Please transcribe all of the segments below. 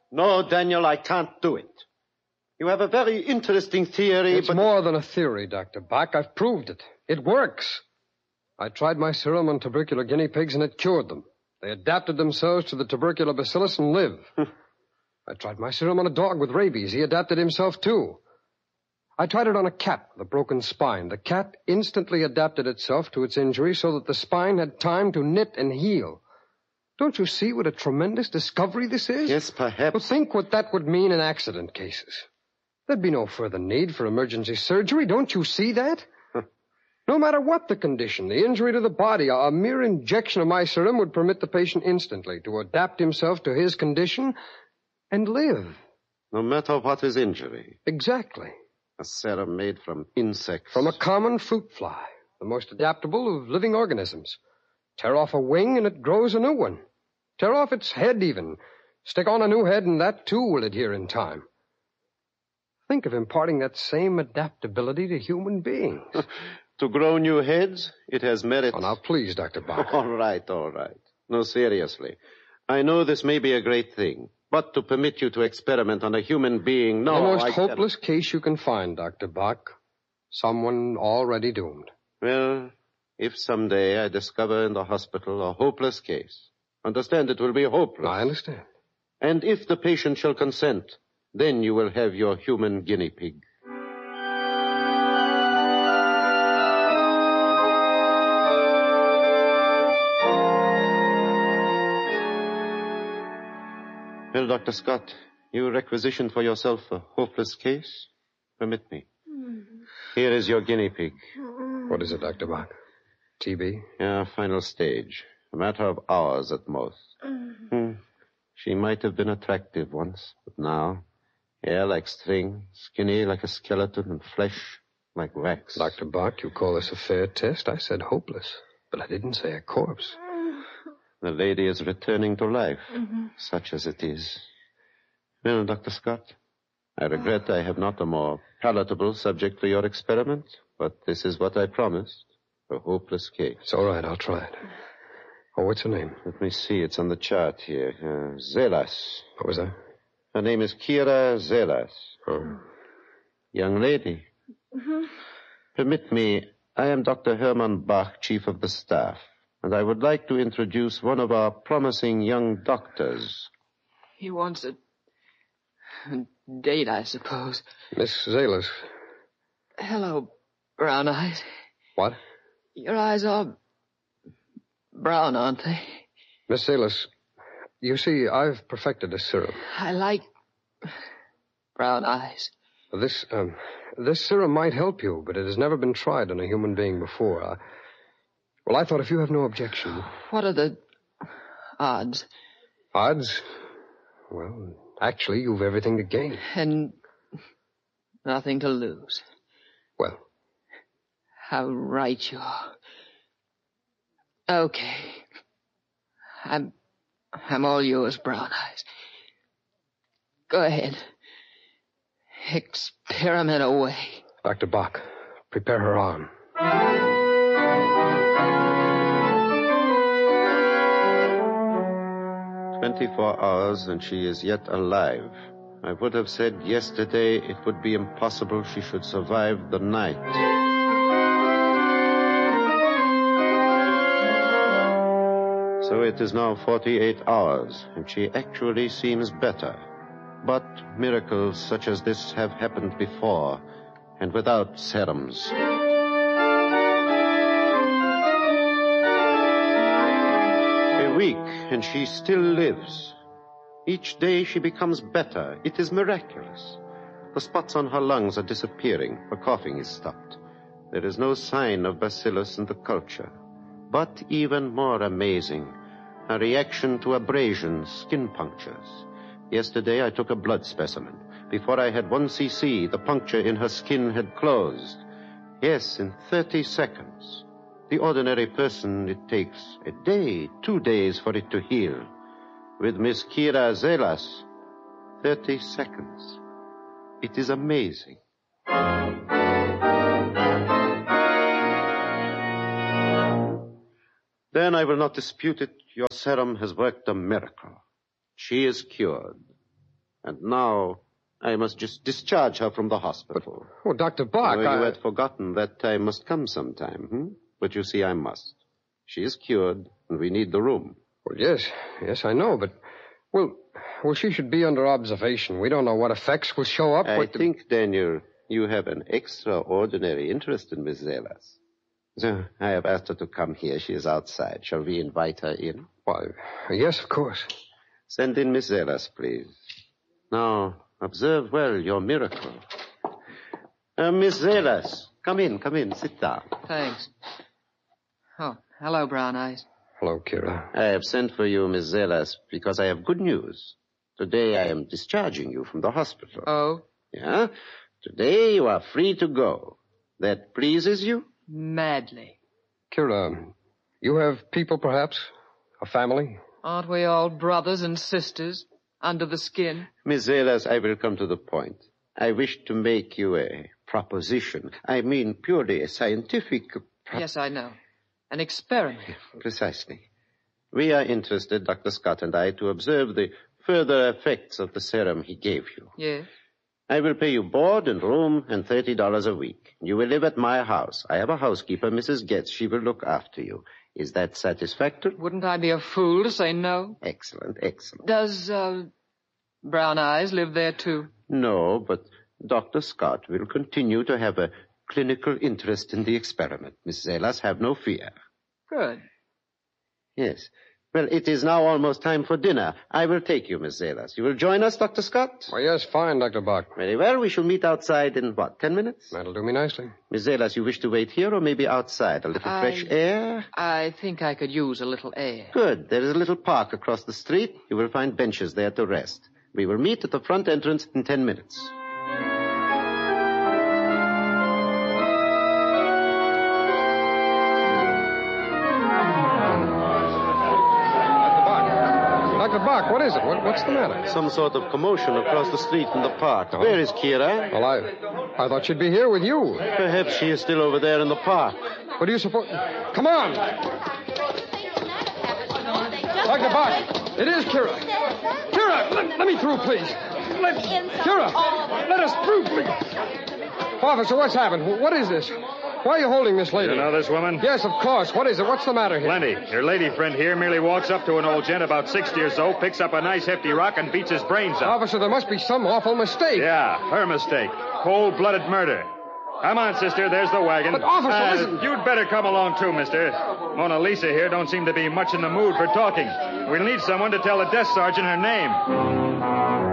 No, Daniel, I can't do it. You have a very interesting theory, It's more than a theory, Dr. Bach. I've proved it. It works. I tried my serum on tubercular guinea pigs, and it cured them. They adapted themselves to the tubercular bacillus and live. I tried my serum on a dog with rabies. He adapted himself, too. I tried it on a cat with a broken spine. The cat instantly adapted itself to its injury so that the spine had time to knit and heal. Don't you see what a tremendous discovery this is? Yes, perhaps. Well, think what that would mean in accident cases. There'd be no further need for emergency surgery. Don't you see that? No matter what the condition, the injury to the body, a mere injection of my serum would permit the patient instantly to adapt himself to his condition and live. No matter what his injury. Exactly. A serum made from insects. From a common fruit fly, the most adaptable of living organisms. Tear off a wing and it grows a new one. Tear off its head even. Stick on a new head and that too will adhere in time. Think of imparting that same adaptability to human beings. To grow new heads, it has merit. Oh, now please, Dr. Bach. All right. No, seriously. I know this may be a great thing, but to permit you to experiment on a human being, no, the most hopeless case you can find, Dr. Bach. Someone already doomed. Well, if someday I discover in the hospital a hopeless case, understand it will be hopeless. I understand. And if the patient shall consent, then you will have your human guinea pig. Well, Dr. Scott, you requisitioned for yourself a hopeless case? Permit me. Here is your guinea pig. What is it, Dr. Bach? TB? Yeah, final stage. A matter of hours at most. She might have been attractive once, but now, hair like string, skinny like a skeleton, and flesh like wax. Dr. Bach, you call this a fair test? I said hopeless, but I didn't say a corpse. The lady is returning to life, such as it is. Well, Dr. Scott, I regret I have not a more palatable subject for your experiment, but this is what I promised, a hopeless case. It's all right, I'll try it. Oh, what's her name? Let me see, it's on the chart here. Zelas. What was that? Her name is Kira Zelas. Oh. Young lady. Permit me, I am Dr. Hermann Bach, Chief of the Staff. And I would like to introduce one of our promising young doctors. He wants a date, I suppose. Miss Zalis. Hello, Brown Eyes. What? Your eyes are brown, aren't they? Miss Zalis, you see, I've perfected a serum. I like brown eyes. This serum might help you, but it has never been tried on a human being before. Well, I thought if you have no objection... What are the odds? Odds? Well, actually, you've everything to gain. And nothing to lose. Well? How right you are. Okay. I'm all yours, Brown Eyes. Go ahead. Experiment away. Dr. Bach, prepare her arm. 24 hours and she is yet alive. I would have said yesterday it would be impossible she should survive the night. So it is now 48 hours, and she actually seems better. But miracles such as this have happened before, and without serums. A week, and she still lives. Each day she becomes better. It is miraculous. The spots on her lungs are disappearing. Her coughing is stopped. There is no sign of bacillus in the culture. But even more amazing, a reaction to abrasions, skin punctures. Yesterday I took a blood specimen. Before I had 1 cc, the puncture in her skin had closed. Yes, in 30 seconds. The ordinary person, it takes a day, 2 days for it to heal. With Miss Kira Zelas, 30 seconds. It is amazing. Then I will not dispute it. Your serum has worked a miracle. She is cured. And now I must just discharge her from the hospital. Oh, Dr. Bach, You had forgotten that time must come sometime, But you see, I must. She is cured, and we need the room. Well, yes, I know, but... Well, she should be under observation. We don't know what effects will show up. I think, Daniel, you have an extraordinary interest in Miss Zelas. So I have asked her to come here. She is outside. Shall we invite her in? Why, yes, of course. Send in Miss Zelas, please. Now, observe well your miracle. Miss Zelas, come in, sit down. Thanks. Oh, hello, Brown Eyes. Hello, Kira. I have sent for you, Miss Zelas, because I have good news. Today I am discharging you from the hospital. Oh? Yeah? Today you are free to go. That pleases you? Madly. Kira, you have people, perhaps? A family? Aren't we all brothers and sisters under the skin? Miss Zelas, I will come to the point. I wish to make you a proposition. I mean purely a scientific... Yes, I know. An experiment. Precisely. We are interested, Dr. Scott and I, to observe the further effects of the serum he gave you. Yes? I will pay you board and room and $30 a week. You will live at my house. I have a housekeeper, Mrs. Getz. She will look after you. Is that satisfactory? Wouldn't I be a fool to say no? Excellent. Does, Brown Eyes live there, too? No, but Dr. Scott will continue to have a clinical interest in the experiment. Miss Zelas, have no fear. Good. Yes. Well, it is now almost time for dinner. I will take you, Miss Zelas. You will join us, Dr. Scott? Oh, yes, fine, Dr. Bach. Very well. We shall meet outside in, 10 minutes? That'll do me nicely. Miss Zelas, you wish to wait here or maybe outside? A little fresh air? I think I could use a little air. Good. There is a little park across the street. You will find benches there to rest. We will meet at the front entrance in 10 minutes. Dr. Bach, what is it? What's the matter? Some sort of commotion across the street in the park. Oh. Where is Kira? Well, I thought she'd be here with you. Perhaps she is still over there in the park. What do you suppose? Come on! Dr. Bach, it is Kira. Kira, let me through, please. Kira, let us through, please. Officer, what's happened? What is this? Why are you holding this lady? You know this woman? Yes, of course. What is it? What's the matter here? Plenty. Your lady friend here merely walks up to an old gent about 60 or so, picks up a nice hefty rock, and beats his brains out. Officer, there must be some awful mistake. Yeah, her mistake. Cold-blooded murder. Come on, sister. There's the wagon. But, officer, listen. You'd better come along, too, mister. Mona Lisa here don't seem to be much in the mood for talking. We'll need someone to tell the desk sergeant her name.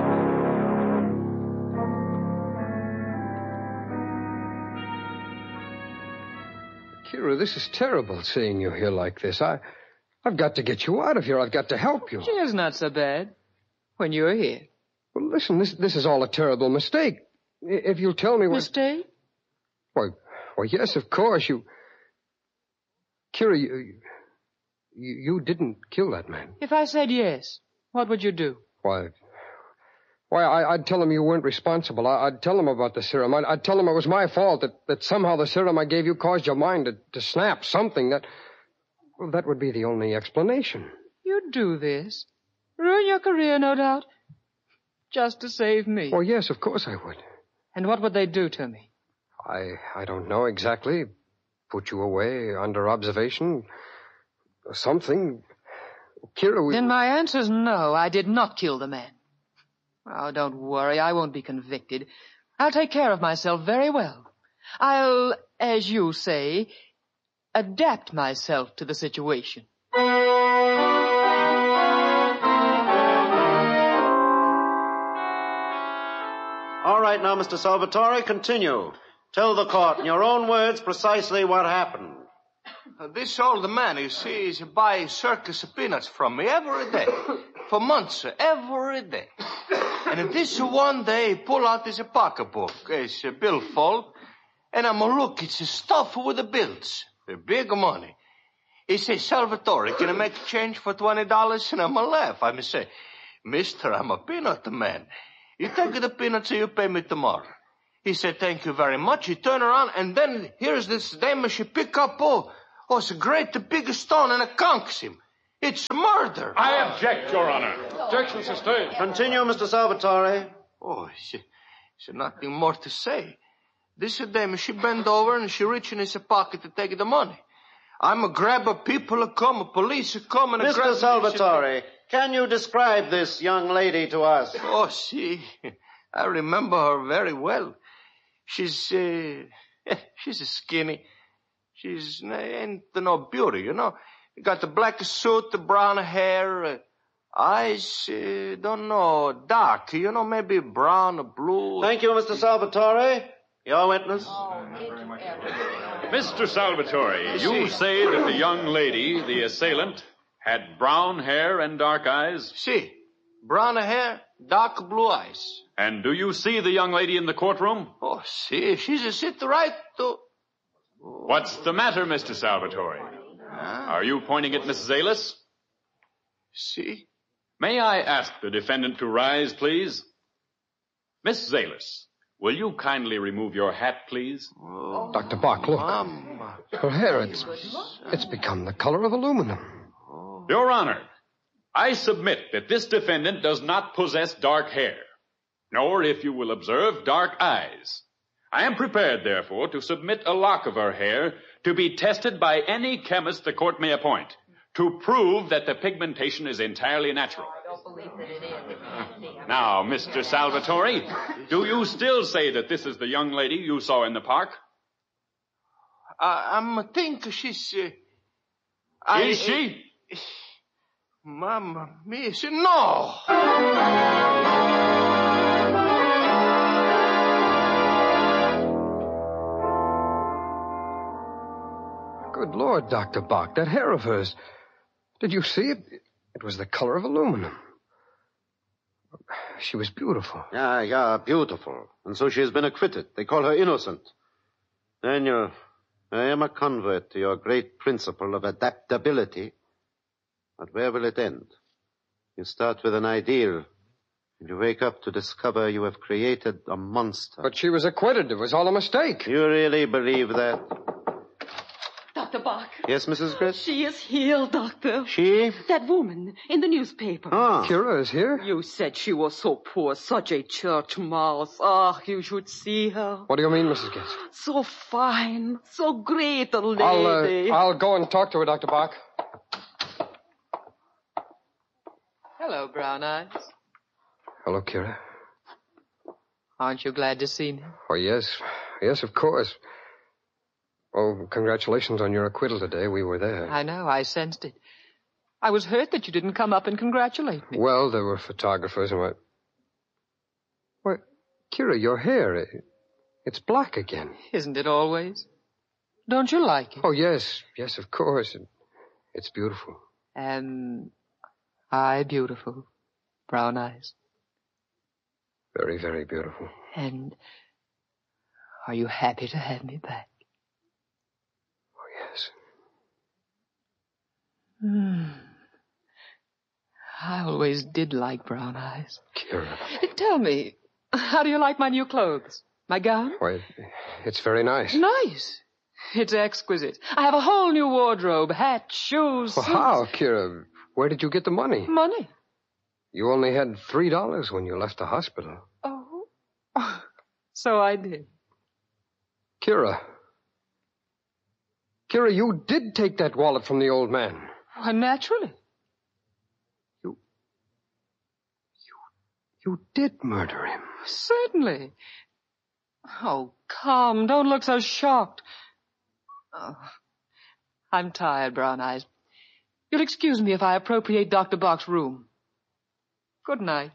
Kira, this is terrible, seeing you here like this. I've got to get you out of here. I've got to help you. It's not so bad when you're here. Well, listen, this is all a terrible mistake. If you'll tell me what... Mistake? Why, yes, of course. Kira, you didn't kill that man. If I said yes, what would you do? Why, I'd tell him you weren't responsible. I'd tell him about the serum. I'd tell him it was my fault, that somehow the serum I gave you caused your mind to snap, something that... Well, that would be the only explanation. You'd do this? Ruin your career, no doubt? Just to save me? Oh, yes, of course I would. And what would they do to me? I don't know exactly. Put you away, under observation, or something. Kira, Then my answer's no, I did not kill the man. Oh, don't worry, I won't be convicted. I'll take care of myself very well. I'll, as you say, adapt myself to the situation. All right, now, Mr. Salvatore, continue. Tell the court in your own words precisely what happened. This old man, you see, is buy circus peanuts from me every day. For months, every day. And this one day, pull out his pocketbook, his billfold, and I'm look, it's stuffed with the bills. Big money. He says, Salvatore, can I make a change for $20? And I'm laugh. I say, mister, I'm a peanut man. You take the peanuts and you pay me tomorrow. He said, thank you very much. He turned around, and then here's this dame, she pick up, it's a great big stone, and it conks him. It's murder. I object, Your Honor. Objection sustained. Continue, Mr. Salvatore. Oh, she nothing more to say. This dame, she bend over and she reach in his pocket to take the money. I'm a grabber, people come, police come and Mr. Salvatore, can you describe this young lady to us? Oh, I remember her very well. She's skinny. She's ain't no beauty, you know. Got the black suit, the brown hair, eyes, don't know, dark, you know, maybe brown or blue. Thank you, Mr. Salvatore. Your witness. Mr. Salvatore, you say that the young lady, the assailant, had brown hair and dark eyes? See, brown hair, dark blue eyes. And do you see the young lady in the courtroom? Oh, see, she's a sit right to... What's the matter, Mr. Salvatore? Are you pointing at Mrs. Alis? See? May I ask the defendant to rise, please? Mrs. Alis, will you kindly remove your hat, please? Oh, Dr. Bach, look. Mama. Her hair, it's become the color of aluminum. Your Honor, I submit that this defendant does not possess dark hair, nor, if you will observe, dark eyes. I am prepared, therefore, to submit a lock of her hair to be tested by any chemist the court may appoint to prove that the pigmentation is entirely natural. Now, Mr. Salvatore, do you still say that this is the young lady you saw in the park? I'm think she's... Is she? Mamma mia, no! Good Lord, Dr. Bach, that hair of hers. Did you see it? It was the color of aluminum. She was beautiful. Yeah, beautiful. And so she has been acquitted. They call her innocent. Daniel, I am a convert to your great principle of adaptability. But where will it end? You start with an ideal, and you wake up to discover you have created a monster. But she was acquitted. It was all a mistake. You really believe that? Dr. Bach. Yes, Mrs. Grit? She is here, Doctor. She? That woman in the newspaper. Ah. Kira is here? You said she was so poor, such a church mouse. Ah, you should see her. What do you mean, Mrs. Gates? So fine, so great a lady. I'll go and talk to her, Dr. Bach. Hello, Brown Eyes. Hello, Kira. Aren't you glad to see me? Oh, yes. Yes, of course. Oh, congratulations on your acquittal today. We were there. I know, I sensed it. I was hurt that you didn't come up and congratulate me. Well, there were photographers and what... Why, Kira, your hair, it's black again. Isn't it always? Don't you like it? Oh, yes. Yes, of course. It's beautiful. Am I beautiful, Brown Eyes? Very, very beautiful. And are you happy to have me back? Yes. I always did like Brown Eyes. Kira. Tell me, how do you like my new clothes? My gown? Why, it's very nice. Nice. It's exquisite. I have a whole new wardrobe, hats, shoes. Well, suits. how, Kira? Where did you get the money? Money? You only had $3 when you left the hospital. Oh, so I did. Kira, you did take that wallet from the old man. Why, naturally. You did murder him. Certainly. Oh, come. Don't look so shocked. Oh, I'm tired, Brown Eyes. You'll excuse me if I appropriate Dr. Bach's room. Good night.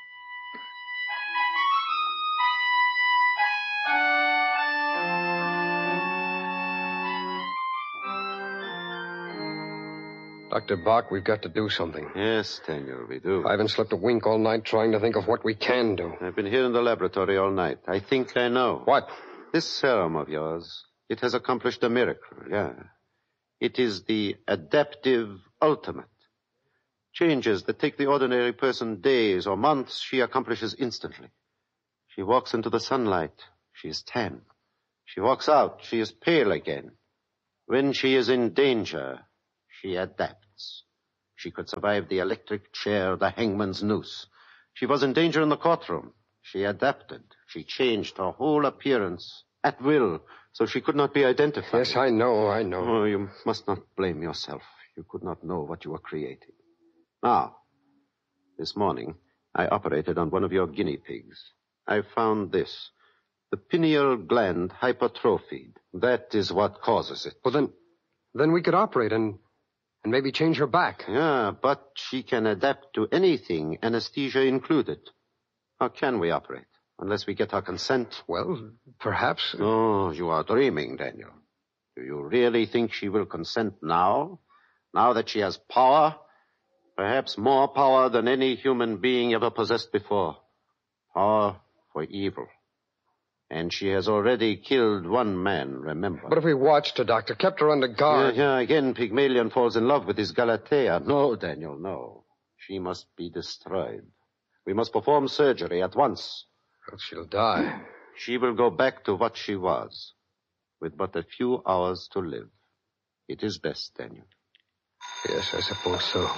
Dr. Bach, we've got to do something. Yes, Daniel, we do. I haven't slept a wink all night trying to think of what we can do. I've been here in the laboratory all night. I think I know. What? This serum of yours, it has accomplished a miracle, yeah. It is the adaptive ultimate. Changes that take the ordinary person days or months, she accomplishes instantly. She walks into the sunlight, she is tan. She walks out, she is pale again. When she is in danger, she adapts. She could survive the electric chair, the hangman's noose. She was in danger in the courtroom. She adapted. She changed her whole appearance at will, so she could not be identified. Yes, I know. Oh, you must not blame yourself. You could not know what you were creating. Now, this morning, I operated on one of your guinea pigs. I found this. The pineal gland hypertrophied. That is what causes it. Well, then we could operate and maybe change her back. Yeah, but she can adapt to anything, anesthesia included. How can we operate? Unless we get her consent. Well, perhaps. Oh, you are dreaming, Daniel. Do you really think she will consent now? Now that she has power? Perhaps more power than any human being ever possessed before. Power for evil. And she has already killed one man, remember? But if we watched her, Doctor, kept her under guard... Yeah, again, Pygmalion falls in love with his Galatea. No, Daniel, no. She must be destroyed. We must perform surgery at once. Well, she'll die. She will go back to what she was, with but a few hours to live. It is best, Daniel. Yes, I suppose so.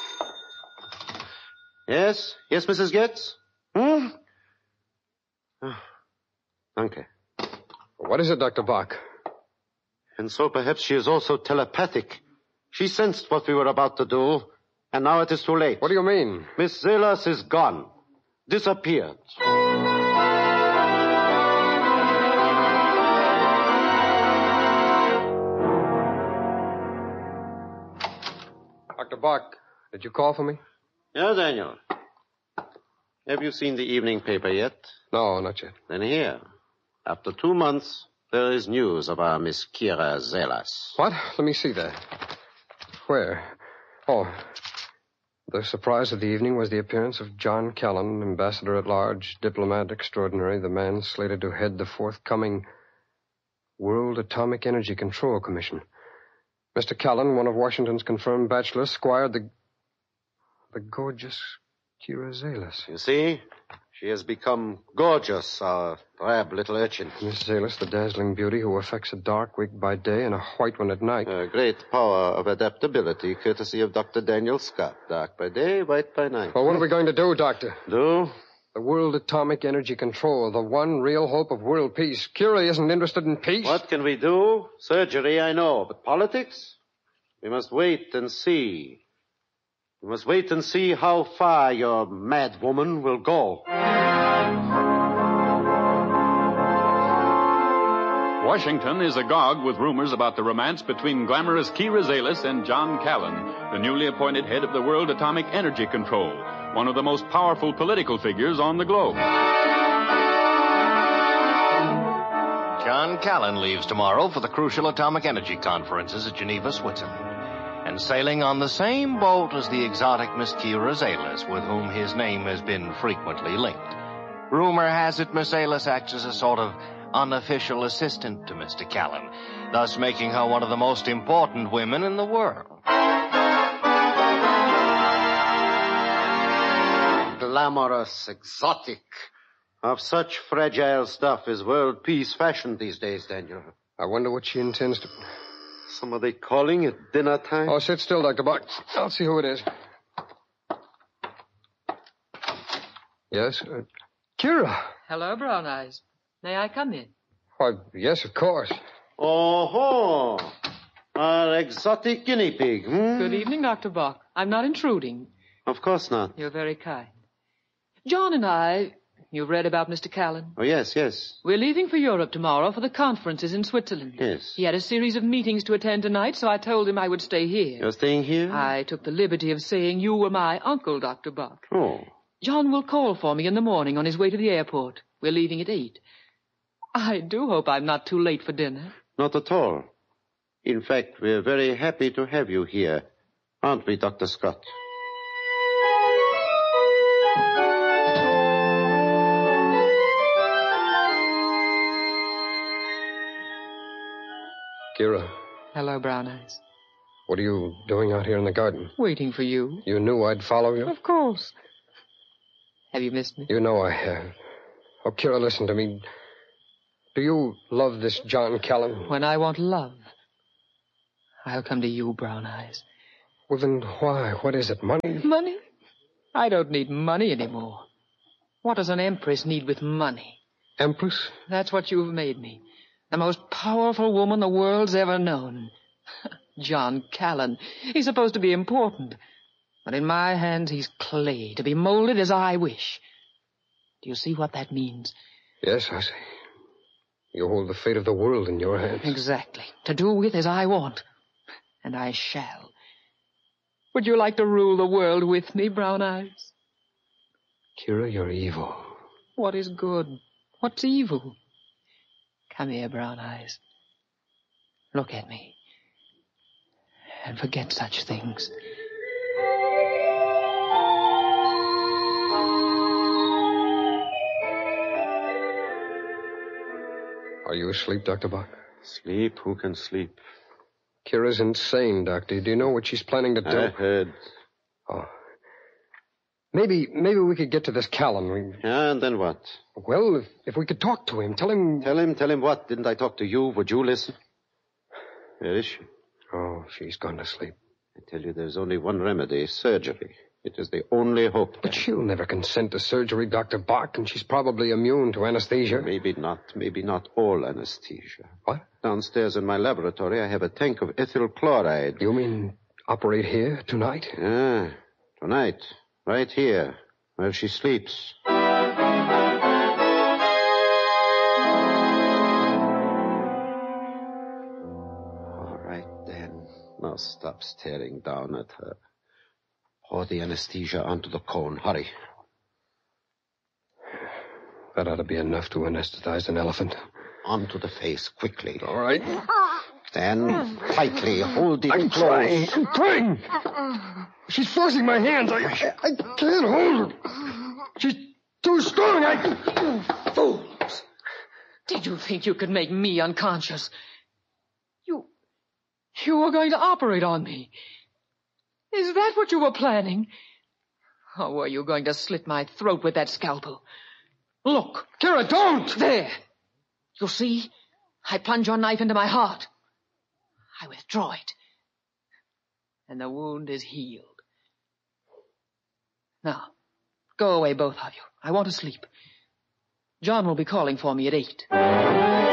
Yes, Mrs. Getz? Danke. What is it, Dr. Bach? And so perhaps she is also telepathic. She sensed what we were about to do, and now it is too late. What do you mean? Miss Zelas is gone. Disappeared. Dr. Bach, did you call for me? Yeah, Daniel. Have you seen the evening paper yet? No, not yet. Then here. After 2 months, there is news of our Miss Kira Zelas. What? Let me see that. Where? Oh. The surprise of the evening was the appearance of John Callan, Ambassador at Large, Diplomat Extraordinary, the man slated to head the forthcoming World Atomic Energy Control Commission. Mr. Callan, one of Washington's confirmed bachelors, squired the gorgeous Kira Zelas. You see? She has become gorgeous, our drab little urchin. Miss Zelas, the dazzling beauty who affects a dark wig by day and a white one at night. A great power of adaptability, courtesy of Dr. Daniel Scott. Dark by day, white by night. Well, what are we going to do, Doctor? Do? The World Atomic Energy Control, the one real hope of world peace. Kira isn't interested in peace. What can we do? Surgery, I know. But politics? We must wait and see. We must wait and see how far your mad woman will go. Washington is agog with rumors about the romance between glamorous Kira Zelas and John Callan, the newly appointed head of the World Atomic Energy Control, one of the most powerful political figures on the globe. John Callan leaves tomorrow for the crucial atomic energy conferences at Geneva, Switzerland. And sailing on the same boat as the exotic Miss Kira Zelas, with whom his name has been frequently linked. Rumor has it Miss Zelas acts as a sort of unofficial assistant to Mr. Callan, thus making her one of the most important women in the world. Glamorous, exotic. Of such fragile stuff is world peace fashioned these days, Daniel. I wonder what she intends to... Somebody calling at dinner time? Oh, sit still, Dr. Bach. I'll see who it is. Yes? Kira. Hello, Brown Eyes. May I come in? Why, yes, of course. Oh, our exotic guinea pig, Good evening, Dr. Bach. I'm not intruding. Of course not. You're very kind. John and I... You've read about Mr. Callan? Oh, yes. We're leaving for Europe tomorrow for the conferences in Switzerland. Yes. He had a series of meetings to attend tonight, so I told him I would stay here. You're staying here? I took the liberty of saying you were my uncle, Dr. Bach. Oh. John will call for me in the morning on his way to the airport. We're leaving at 8. I do hope I'm not too late for dinner. Not at all. In fact, we're very happy to have you here. Aren't we, Dr. Scott? Kira. Hello, Brown Eyes. What are you doing out here in the garden? Waiting for you. You knew I'd follow you? Of course. Have you missed me? You know I have. Oh, Kira, listen to me. Do you love this John Callan? When I want love, I'll come to you, Brown Eyes. Well, then why? What is it? Money? Money? I don't need money anymore. What does an empress need with money? Empress? That's what you've made me. The most powerful woman the world's ever known. John Callan. He's supposed to be important. But in my hands, he's clay, to be molded as I wish. Do you see what that means? Yes, I see. You hold the fate of the world in your hands. Exactly. To do with as I want. And I shall. Would you like to rule the world with me, Brown Eyes? Kira, you're evil. What is good? What's evil? Come here, Brown Eyes. Look at me. And forget such things. Are you asleep, Dr. Bach? Sleep? Who can sleep? Kira's insane, Doctor. Do you know what she's planning to do? I heard. Oh. Maybe we could get to this Callan. Yeah, and then what? Well, if we could talk to him, tell him... Tell him what? Didn't I talk to you? Would you listen? Where is she? Oh, she's gone to sleep. I tell you, there's only one remedy, surgery. It is the only hope. But she'll never consent to surgery, Dr. Bach, and she's probably immune to anesthesia. Maybe not all anesthesia. What? Downstairs in my laboratory, I have a tank of ethyl chloride. You mean operate here tonight? Yeah, tonight. Right here, where she sleeps. All right, then. Now stop staring down at her. Pour the anesthesia onto the cone. Hurry. That ought to be enough to anesthetize an elephant. Onto the face, quickly. All right. Stand tightly. Hold it I'm close. trying. She's forcing my hands. I can't hold her. She's too strong. Fools! Did you think you could make me unconscious? You were going to operate on me. Is that what you were planning? Or were you going to slit my throat with that scalpel? Look. Kira, don't! There. You see? I plunge your knife into my heart. I withdraw it. And the wound is healed. Now, go away, both of you. I want to sleep. John will be calling for me at 8.